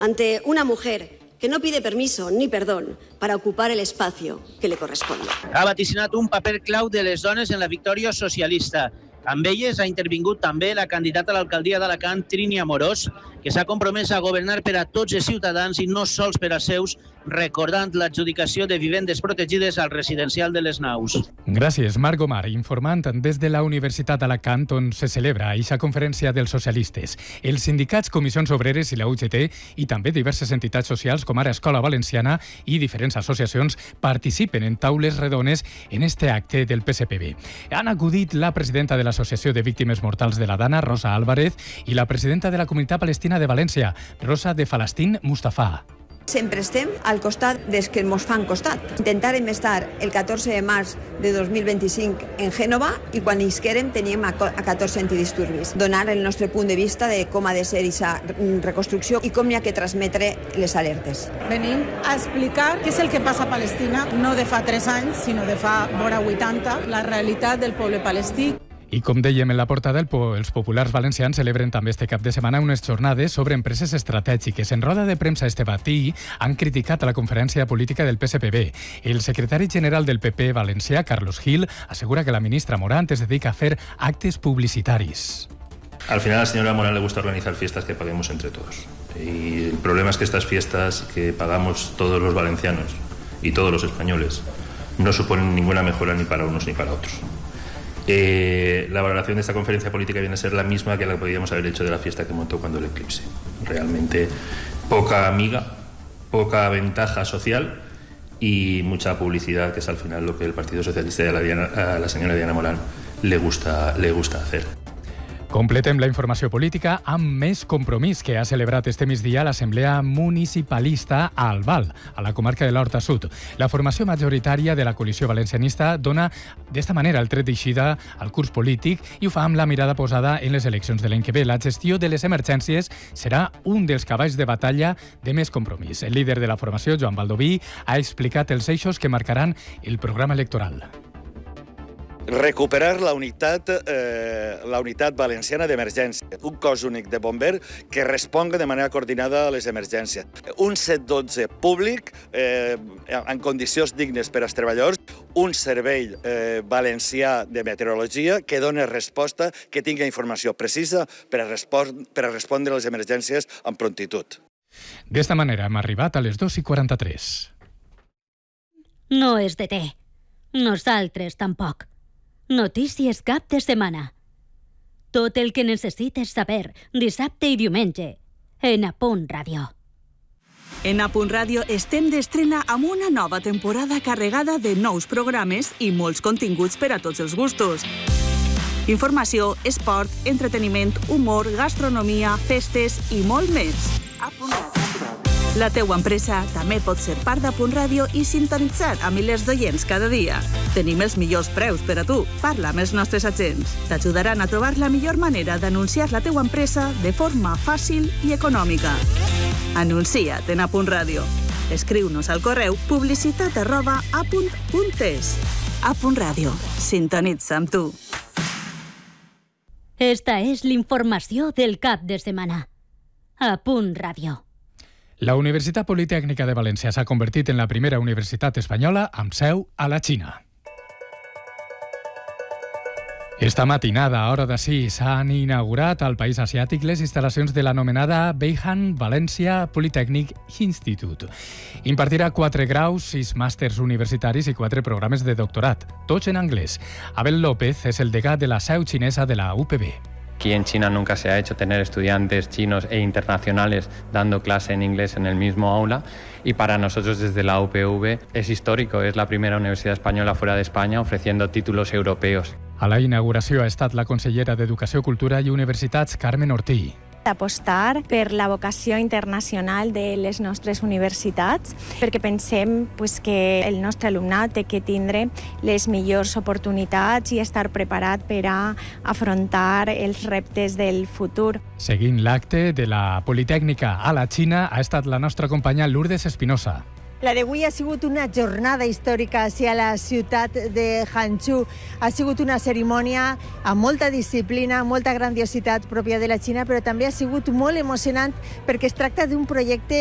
ante una mujer que no pide permiso ni perdón para ocupar el espacio que le corresponde. Ha vaticinat un paper clau de les dones en la victòria socialista. Amb elles ha intervingut també la candidata a l'alcaldia d'Alacant, Trini Amorós, que s'ha compromès a governar per a tots els ciutadans i no sols per als seus, recordant l'adjudicació de vivendes protegides al residencial de les Naus. Gràcies, Marc Gomar, informant des de la Universitat d'Alacant, on se celebra aquesta conferència dels socialistes. Els sindicats, comissions obreres i la UGT i també diverses entitats socials com ara Escola Valenciana i diferents associacions participen en taules redones en este acte del PSPB. Han acudit la presidenta de l'Associació de Víctimes Mortals de la Dana, Rosa Álvarez, i la presidenta de la Comunitat Palestina de València, Rosa de Falastin Mustafa. Sempre estem al costat dels que ens fan costat. Intentarem estar el 14 de març de 2025 en Gènova i quan isquérem teníem a 14 antidisturbis. Donar el nostre punt de vista de com ha de ser aquesta reconstrucció i com n'hi ha que transmetre les alertes. Venim a explicar què és el que passa a Palestina, no de fa 3 anys, sinó de fa vora 80, la realitat del poble palestí. I com dèiem en la portada, els populars valencians celebren també este cap de setmana unes jornades sobre empreses estratègiques. En roda de premsa este matí han criticat la conferència política del PSPB. El secretari general del PP valencià, Carlos Gil, assegura que la ministra Morant es dedica a fer actes publicitaris. Al final a la señora Morán le gusta organizar fiestas que paguemos entre todos. Y el problema es que estas fiestas que pagamos todos los valencianos y todos los españoles no suponen ninguna mejora ni para unos ni para otros. La valoración de esta conferencia política viene a ser la misma que la que podíamos haber hecho de la fiesta que montó cuando el eclipse. Realmente poca amiga, poca ventaja social y mucha publicidad, que es al final lo que el Partido Socialista y a la señora Diana Morán le gusta hacer. Completem la informació política amb més Compromís, que ha celebrat este migdia l'Assemblea Municipalista a Albal, a la comarca de l'Horta Sud. La formació majoritària de la coalició valencianista dona d'esta manera el tret d'eixida al curs polític i ho fa amb la mirada posada en les eleccions de l'any que ve. La gestió de les emergències serà un dels cavalls de batalla de més Compromís. El líder de la formació, Joan Baldoví, ha explicat els eixos que marcaran el programa electoral. Recuperar la unitat valenciana d'emergència, un cos únic de bomber que responga de manera coordinada a les emergències, un 112 públic en condicions dignes per als treballadors, un servei valencià de meteorologia que doni resposta, que tingui informació precisa per a respondre a les emergències amb prontitud. D'esta manera hem arribat a les 2:43. No es deté. Nosaltres tampoc. Notícies cap de setmana. Tot el que necessites saber dissabte i diumenge en A Punt Ràdio. En A Punt Ràdio estem d'estrena amb una nova temporada carregada de nous programes i molts continguts per a tots els gustos. Informació, esport, entreteniment, humor, gastronomia, festes i molt més. A Punt Ràdio. La teua empresa també pot ser part d'A Punt Ràdio i sintonitzar a milers d'oients cada dia. Tenim els millors preus per a tu. Parla amb els nostres agents. T'ajudaran a trobar la millor manera d'anunciar la teua empresa de forma fàcil i econòmica. Anuncia't en A Punt Ràdio. Escriu-nos al correu publicitat@apunt.es. A Punt Ràdio. Sintonitza amb tu. Esta és l'informació del cap de setmana. A Punt Ràdio. La Universitat Politècnica de València s'ha convertit en la primera universitat espanyola amb seu a la Xina. Esta matinada, a hora d'ací, s'han inaugurat al país asiàtic les instal·lacions de l'anomenada Beihang València Polytechnic Institute. Impartirà 4 graus, 6 màsters universitaris i 4 programes de doctorat, tots en anglès. Abel López és el degà de la seu xinesa de la UPB. Aquí en China nunca se ha hecho tener estudiantes chinos e internacionales dando clase en inglés en el mismo aula y para nosotros desde la UPV es histórico, es la primera universidad española fuera de España ofreciendo títulos europeos. A la inauguració ha estat la consellera d'Educació, Cultura i Universitats, Carmen Ortí. Apostar per la vocació internacional de les nostres universitats, perquè pensem que el nostre alumnat té que tindre les millors oportunitats i estar preparat per a afrontar els reptes del futur. Seguint l'acte de la Politècnica a la Xina ha estat la nostra companya Lourdes Espinosa. La d'avui ha sigut una jornada històrica a la ciutat de Hangzhou. Ha sigut una cerimònia amb molta disciplina, molta grandiositat pròpia de la Xina, però també ha sigut molt emocionant perquè es tracta d'un projecte